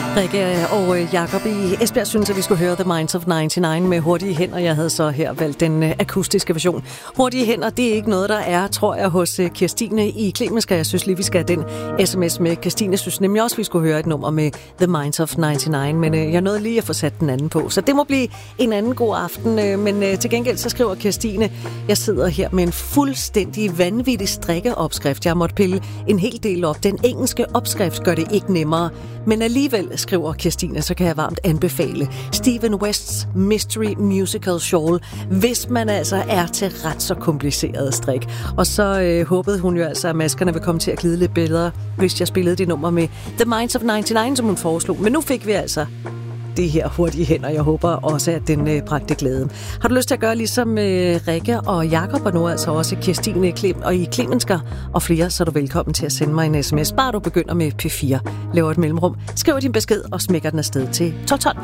Rikke og Jakob i Esbjerg synes, at vi skulle høre The Minds of 99 med Hurtige Hænder. Jeg havde så her valgt den akustiske version. Hurtige Hænder, det er ikke noget, der er, tror jeg, hos Kirstine i Klemensker. Jeg synes lige, vi skal have den sms med. Kirstine synes nemlig også, vi skulle høre et nummer med The Minds of 99, men jeg nåede lige at få sat den anden på. Så det må blive en anden god aften, men til gengæld så skriver Kirstine, jeg sidder her med en fuldstændig vanvittig strikkeopskrift. Jeg måtte pille en hel del op. Den engelske opskrift gør det ikke nemmere, men alligevel, skriver Kirstine, så kan jeg varmt anbefale Stephen Wests Mystery Musical Shawl, hvis man altså er til ret så kompliceret strik. Og så håbede hun jo altså, at maskerne vil komme til at glide lidt bedre, hvis jeg spillede det nummer med The Minds of 99, som hun foreslog. Men nu fik vi altså det her Hurtige Hænder. Jeg håber også, at den bragte glæde. Har du lyst til at gøre ligesom Rikke og Jakob, og nu altså også Kirstine og i Klemensker og flere, så er du velkommen til at sende mig en sms. Bare du begynder med P4, laver et mellemrum, skriver din besked og smækker den afsted til 12.